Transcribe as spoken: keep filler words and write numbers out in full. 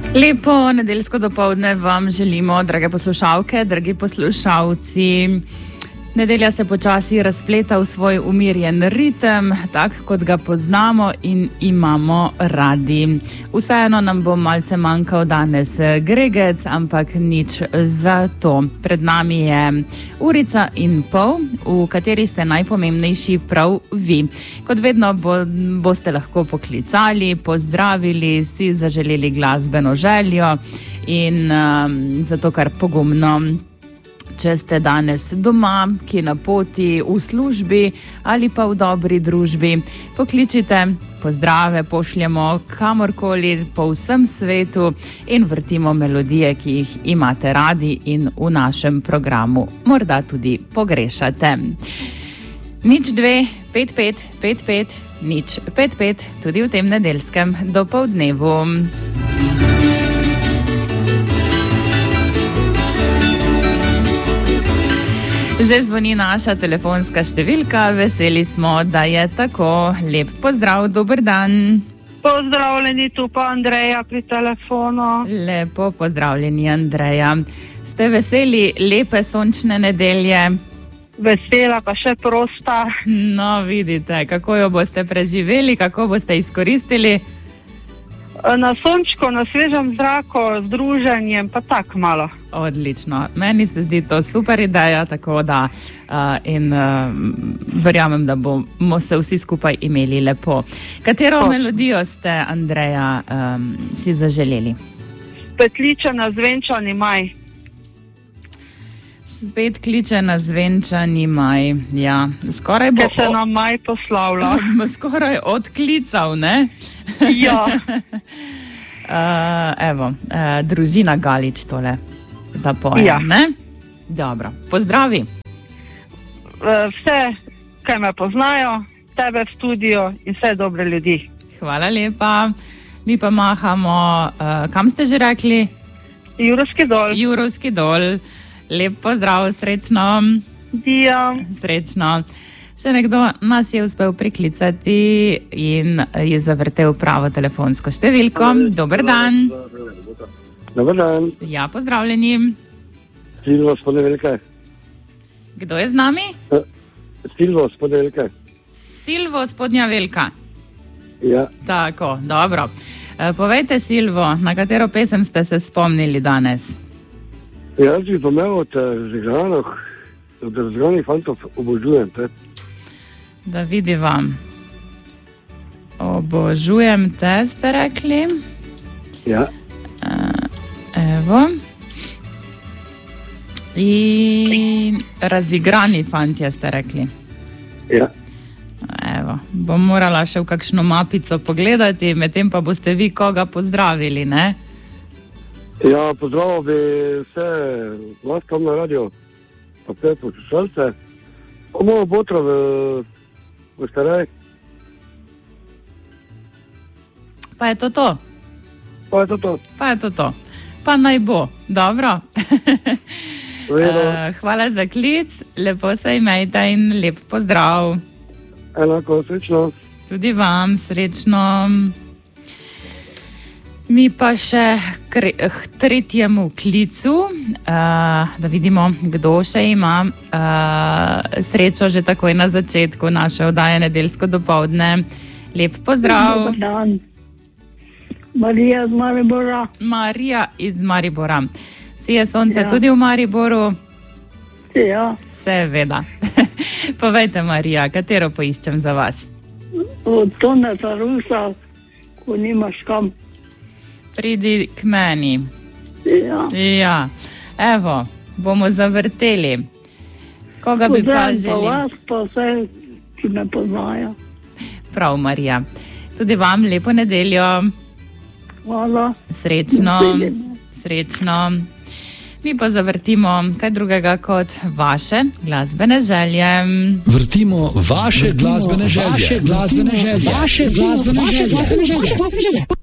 Lepo nedeljsko dopoldne vam želimo, drage poslušalke, dragi poslušalci. Nedelja se počasi razpleta v svoj umirjen ritem, tak kot ga poznamo in imamo radi. Vseeno nam bo malce manjkal danes Gregec, ampak nič za to. Pred nami je urica in pol, v kateri ste najpomembnejši prav vi. Kot vedno bo, boste lahko poklicali, pozdravili, si zaželeli glasbeno željo in um, zato kar pogumno. Če ste danes doma, ki na poti, v službi ali pa v dobri družbi, pokličite, pozdrave pošljemo kamorkoli po vsem svetu in vrtimo melodije, ki jih imate radi in v našem programu morda tudi pogrešate. Nič dve, pet pet, pet pet, nič pet pet, tudi v tem nedeljskem dopoldnevu. Že zvoni naša telefonska številka, veseli smo, da je tako. Lep pozdrav, dober dan. Pozdravljeni, tu pa Andreja pri telefonu. Lepo pozdravljeni, Andreja. Ste veseli lepe sončne nedelje? Vesela, pa še prosta. No, vidite, kako jo boste preživeli, kako boste izkoristili? Na sončko, na svežem zraku, z druženjem, pa tako malo. Odlično. Meni se zdi to super ideja, tako da uh, in uh, verjamem, da bomo se vsi skupaj imeli lepo. Katero oh. melodijo ste, Andreja, um, si zaželeli? Spet kliče na zvenčani maj. Spet kliče na zvenčani maj, ja. Skoraj bo... Ker se nam maj poslavlja. Skoraj odklical, ne? Ja. uh, evo, uh, družina Galič tole zapoje, ja. Ne? Dobro, pozdravi. Vse, kaj me poznajo, tebe v studio in vse dobre ljudi. Hvala lepa. Mi pa mahamo, uh, kam ste že rekli? Jurovski dol. Jurovski dol. Lep pozdrav, srečno. Ja. Srečno. Še nekdo nas je uspel priklicati in je zavrtel pravo telefonsko številko. Dober dan. Dober dan. Ja, pozdravljeni. Silvo s Ponedeljke. Kdo je z nami? Silvo s Ponedeljke. Silvo s Podnjavelka. Ja. Tako, dobro. Povejte, Silvo, na katero pesem ste se spomnili danes? Jaz bi pomel od razigranih, od razigranih fantov obožujem te. Da vidi vam. Obožujem te, ste rekli? Ja. Evo. In razigrani fantje, ste rekli? Ja. Evo, bom morala še v kakšno mapico pogledati, medtem pa boste vi koga pozdravili, ne? Ja, pozdravil bi vse vas tam na radio, pa vse poslušalce. Pa mojo botra v, v Starej. Pa je to to? Pa je to to. Pa je to to. Pa naj bo. Dobro. uh, hvala za klic, lepo se imejte in lep pozdrav. Enako, srečno. Tudi vam, srečno. Mi pa še k tretjemu klicu, uh, da vidimo, kdo še ima uh, srečo že takoj na začetku naše oddaje nedeljsko dopoldne. Lep pozdrav. Dobar dan. Marija iz Maribora. Marija iz Maribora. Sije sonce Ja. tudi v Mariboru? Ja, Seveda. Povejte, Marija, katero poiščem za vas? od Toneta Rusa, ko nimaš kam. Pridi k meni. Ja. Ja, evo, bomo zavrteli. Koga bi pa Pozdravim pa želeli? vas, pa vse, ki me poznajo. Prav, Marija. Tudi vam lepo nedeljo. Hvala. Srečno. Nasvidenje. Srečno. Mi pa zavrtimo kaj drugega kot vaše glasbene želje. Vrtimo vaše glasbene želje. Vaše glasbene želje. Vaše glasbene želje.